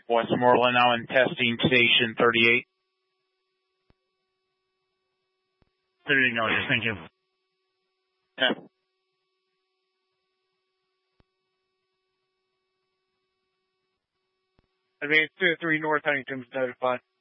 Westmoreland now in testing station 38. 38 acknowledges, thank you. Yeah. Advance 2-3 North Huntington's notified.